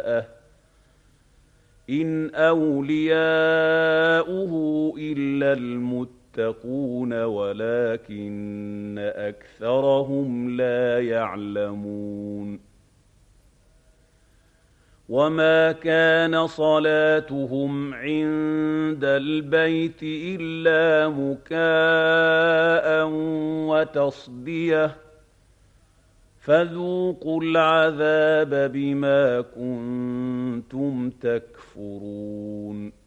إِنْ أَوْلِيَاؤُهُ إِلَّا الْمُتَّقُونَ وَلَٰكِنَّ أَكْثَرَهُمْ لَا يَعْلَمُونَ وَمَا كَانَ صَلَاتُهُمْ عِندَ الْبَيْتِ إِلَّا مُكَاءً وَتَصْدِيَةً فَذُوقُوا الْعَذَابَ بِمَا كُنتُمْ تَكْفُرُونَ